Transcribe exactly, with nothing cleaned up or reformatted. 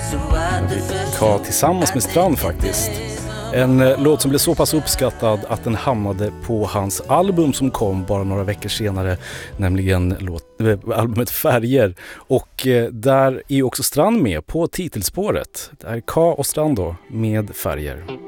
Ka tillsammans med Strand faktiskt. En eh, låt som blev så pass uppskattad att den hamnade på hans album som kom bara några veckor senare, nämligen låt, äh, albumet Färger. Och eh, där är också Strand med på titelspåret. Det är Ka och Strand då med Färger.